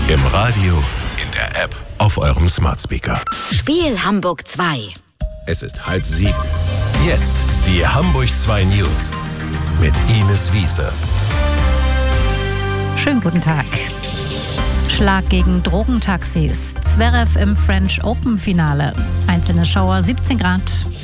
Im Radio, in der App, auf eurem Smart Speaker. Spiel Hamburg 2. Es ist 6:30. Jetzt die Hamburg 2 News mit Ines Wiese. Schönen guten Tag. Schlag gegen Drogentaxis. Zverev im French Open Finale. Einzelne Schauer 17 Grad.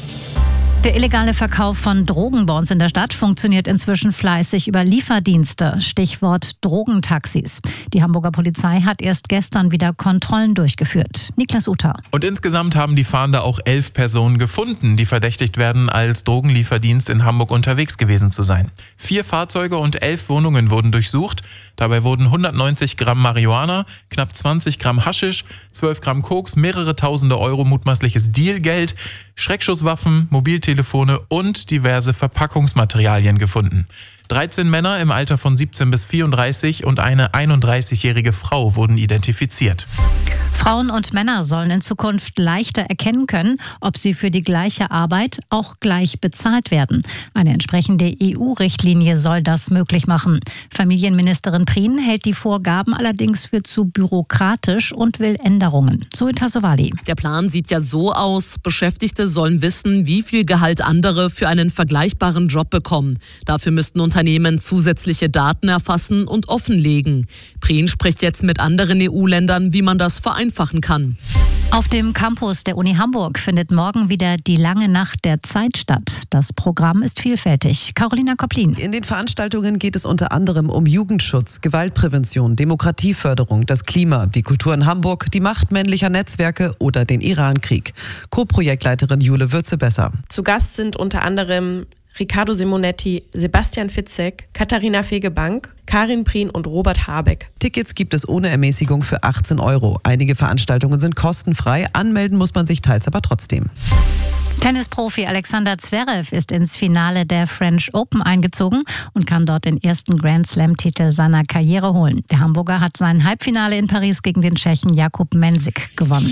Der illegale Verkauf von Drogen bei uns in der Stadt funktioniert inzwischen fleißig über Lieferdienste. Stichwort Drogentaxis. Die Hamburger Polizei hat erst gestern wieder Kontrollen durchgeführt. Niklas Uta. Und insgesamt haben die Fahnder auch 11 Personen gefunden, die verdächtigt werden, als Drogenlieferdienst in Hamburg unterwegs gewesen zu sein. 4 Fahrzeuge und 11 Wohnungen wurden durchsucht. Dabei wurden 190 Gramm Marihuana, knapp 20 Gramm Haschisch, 12 Gramm Koks, mehrere tausende Euro mutmaßliches Dealgeld, Schreckschusswaffen, Mobiltelefone und diverse Verpackungsmaterialien gefunden. 13 Männer im Alter von 17 bis 34 und eine 31-jährige Frau wurden identifiziert. Frauen und Männer sollen in Zukunft leichter erkennen können, ob sie für die gleiche Arbeit auch gleich bezahlt werden. Eine entsprechende EU-Richtlinie soll das möglich machen. Familienministerin Prien hält die Vorgaben allerdings für zu bürokratisch und will Änderungen. Zoe Tassovali. Der Plan sieht ja so aus, Beschäftigte sollen wissen, wie viel Gehalt andere für einen vergleichbaren Job bekommen. Dafür müssten Unternehmen zusätzliche Daten erfassen und offenlegen. Prien spricht jetzt mit anderen EU-Ländern, wie man das vereinfachen kann. Auf dem Campus der Uni Hamburg findet morgen wieder die lange Nacht der Zeit statt. Das Programm ist vielfältig. Carolina Koplin. In den Veranstaltungen geht es unter anderem um Jugendschutz, Gewaltprävention, Demokratieförderung, das Klima, die Kultur in Hamburg, die Macht männlicher Netzwerke oder den Irankrieg. Co-Projektleiterin Jule Würze-Besser. Zu Gast sind unter anderem Riccardo Simonetti, Sebastian Fitzek, Katharina Fegebank, Karin Prien und Robert Habeck. Tickets gibt es ohne Ermäßigung für 18 €. Einige Veranstaltungen sind kostenfrei, anmelden muss man sich teils aber trotzdem. Tennisprofi Alexander Zverev ist ins Finale der French Open eingezogen und kann dort den ersten Grand-Slam-Titel seiner Karriere holen. Der Hamburger hat sein Halbfinale in Paris gegen den Tschechen Jakub Mensik gewonnen.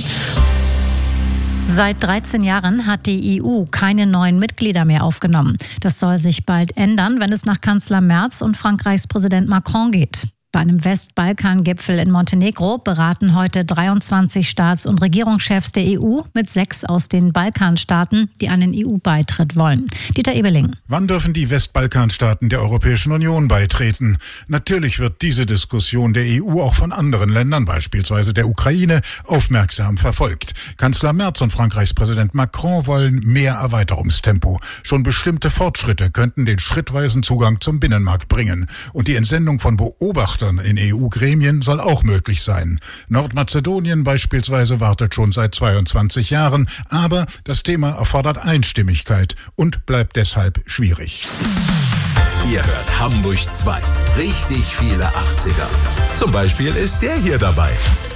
Seit 13 Jahren hat die EU keine neuen Mitglieder mehr aufgenommen. Das soll sich bald ändern, wenn es nach Kanzler Merz und Frankreichs Präsident Macron geht. Bei einem Westbalkan-Gipfel in Montenegro beraten heute 23 Staats- und Regierungschefs der EU mit 6 aus den Balkanstaaten, die einen EU-Beitritt wollen. Dieter Ebeling. Wann dürfen die Westbalkanstaaten der Europäischen Union beitreten? Natürlich wird diese Diskussion der EU auch von anderen Ländern, beispielsweise der Ukraine, aufmerksam verfolgt. Kanzler Merz und Frankreichs Präsident Macron wollen mehr Erweiterungstempo. Schon bestimmte Fortschritte könnten den schrittweisen Zugang zum Binnenmarkt bringen. Und die Entsendung von Beobachtern in EU-Gremien soll auch möglich sein. Nordmazedonien beispielsweise wartet schon seit 22 Jahren, aber das Thema erfordert Einstimmigkeit und bleibt deshalb schwierig. Ihr hört Hamburg 2. Richtig viele 80er. Zum Beispiel ist der hier dabei.